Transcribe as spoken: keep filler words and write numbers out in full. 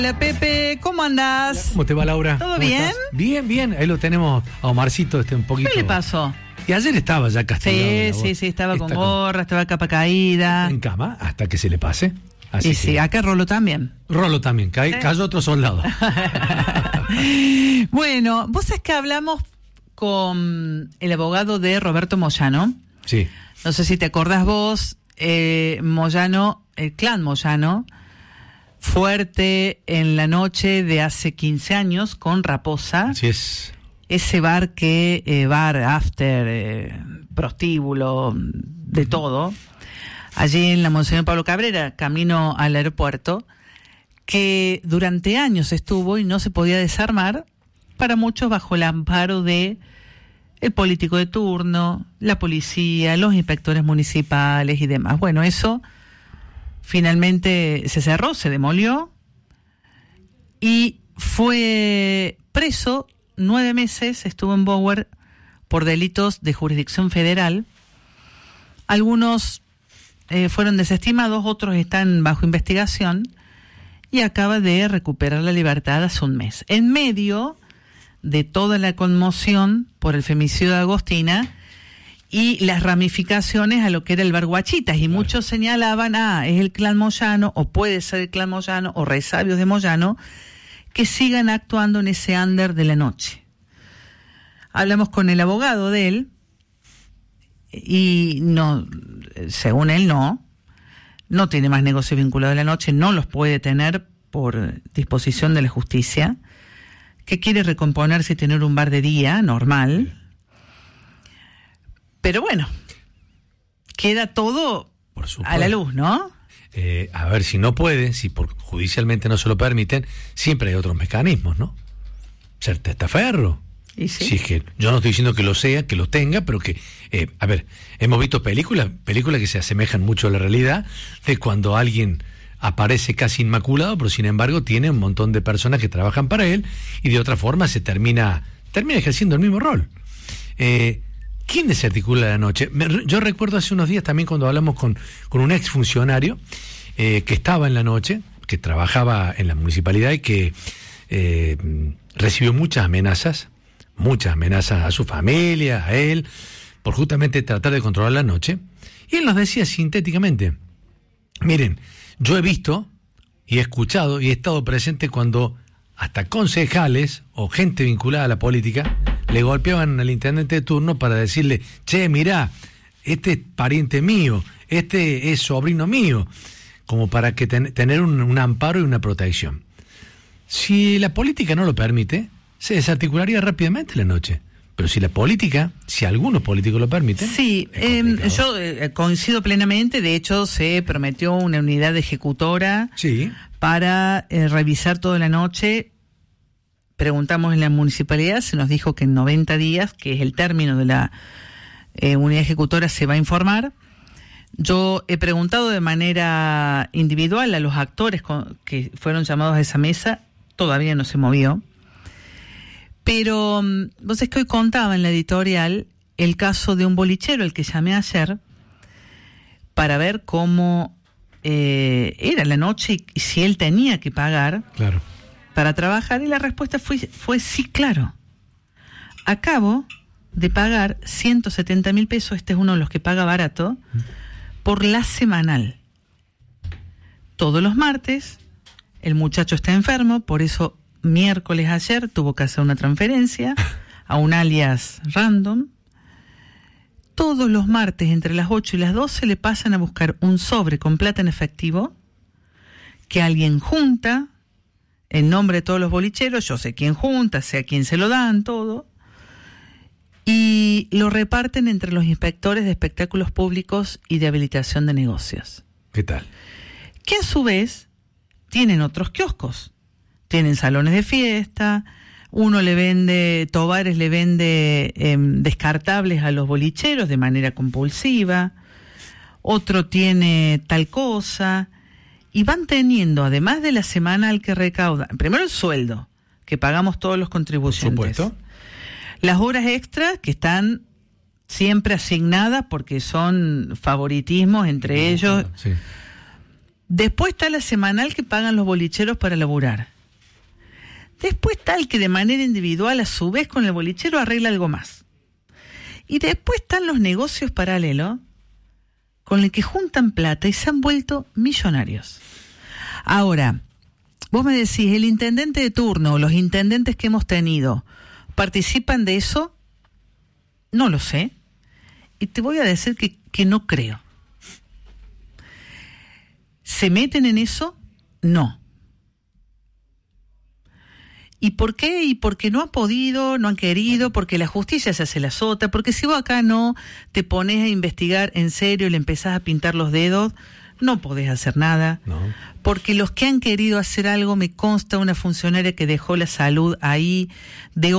Hola Pepe, ¿cómo andás? ¿Cómo te va, Laura? ¿Todo bien? Estás? Bien, bien. Ahí lo tenemos a Omarcito, este un poquito. ¿Qué le pasó? Y ayer estaba ya castigado. Sí, sí, sí, estaba con gorra, estaba capa caída. En cama, hasta que se le pase. Así y que... sí, acá Rolo también. Rolo también, ca... ¿Sí? Cayó otro soldado. Bueno, vos sabés que hablamos con el abogado de Roberto Moyano. Sí. No sé si te acordás vos, eh, Moyano, el clan Moyano, fuerte en la noche de hace quince años con Raposa. Así es. Ese bar que, eh, bar, after, eh, prostíbulo, de todo, allí en la Monseñor Pablo Cabrera, camino al aeropuerto, que durante años estuvo y no se podía desarmar, para muchos bajo el amparo de el político de turno, la policía, los inspectores municipales y demás. Bueno, eso finalmente se cerró, se demolió y fue preso nueve meses, estuvo en Bower por delitos de jurisdicción federal. Algunos eh, fueron desestimados, otros están bajo investigación y acaba de recuperar la libertad hace un mes. En medio de toda la conmoción por el femicidio de Agostina y las ramificaciones a lo que era el bar Guachitas, y claro, muchos señalaban, ah, es el clan Moyano, o puede ser el clan Moyano, o resabios de Moyano, que sigan actuando en ese under de la noche. Hablamos con el abogado de él, y no, según él no, no tiene más negocios vinculados a la noche, no los puede tener por disposición de la justicia, que quiere recomponerse y tener un bar de día normal. Pero bueno, queda todo por a la luz, ¿no? Eh, a ver, si no puede, si por, judicialmente no se lo permiten, siempre hay otros mecanismos, ¿no? Ser testaferro. ¿Y sí? Si es que yo no estoy diciendo que lo sea, que lo tenga, pero que, eh, a ver, hemos visto películas, películas que se asemejan mucho a la realidad, de cuando alguien aparece casi inmaculado, pero sin embargo tiene un montón de personas que trabajan para él y de otra forma se termina, termina ejerciendo el mismo rol. Eh, ¿Quién desarticula la noche? Me, yo recuerdo hace unos días también cuando hablamos con, con un exfuncionario eh, que estaba en la noche, que trabajaba en la municipalidad y que eh, recibió muchas amenazas, muchas amenazas a su familia, a él, por justamente tratar de controlar la noche. Y él nos decía sintéticamente, miren, yo he visto y he escuchado y he estado presente cuando hasta concejales o gente vinculada a la política le golpeaban al intendente de turno para decirle, che, mirá, este es pariente mío, este es sobrino mío, como para que ten, tener un, un amparo y una protección. Si la política no lo permite, se desarticularía rápidamente la noche. Pero si la política, si algunos políticos lo permiten... Sí, eh, yo eh, coincido plenamente. De hecho, se prometió una unidad ejecutora sí. para eh, revisar toda la noche. Preguntamos en la municipalidad, se nos dijo que en noventa días, que es el término de la eh, unidad ejecutora, se va a informar. Yo he preguntado de manera individual a los actores con, que fueron llamados a esa mesa, todavía no se movió. Pero vos es que hoy contaba en la editorial el caso de un bolichero, el que llamé ayer, para ver cómo eh, era la noche y si él tenía que pagar claro. para trabajar, y la respuesta fue, fue sí, claro. Acabo de pagar ciento setenta mil pesos, este es uno de los que paga barato, por la semanal. Todos los martes, el muchacho está enfermo, por eso miércoles ayer tuvo que hacer una transferencia a un alias random. Todos los martes entre las ocho y las doce le pasan a buscar un sobre con plata en efectivo que alguien junta en nombre de todos los bolicheros. Yo sé quién junta, sé a quién se lo dan, todo, y lo reparten entre los inspectores de espectáculos públicos y de habilitación de negocios. ¿Qué tal? Que a su vez tienen otros kioscos. Tienen salones de fiesta, uno le vende, Tobares le vende eh, descartables a los bolicheros de manera compulsiva, otro tiene tal cosa, y van teniendo, además de la semanal que recauda, primero el sueldo, que pagamos todos los contribuyentes. Por supuesto. Las horas extras que están siempre asignadas porque son favoritismos entre ellos. Sí. Después está la semanal que pagan los bolicheros para laburar. Después está el que de manera individual, a su vez con el bolichero, arregla algo más. Y después están los negocios paralelos con el que juntan plata y se han vuelto millonarios. Ahora, vos me decís, ¿el intendente de turno o los intendentes que hemos tenido participan de eso? No lo sé. Y te voy a decir que, que no creo. ¿Se meten en eso? No. ¿Y por qué? Y porque no han podido, no han querido, porque la justicia se hace la sota, porque si vos acá no te pones a investigar en serio y le empezás a pintar los dedos, no podés hacer nada. No. Porque los que han querido hacer algo, me consta una funcionaria que dejó la salud ahí de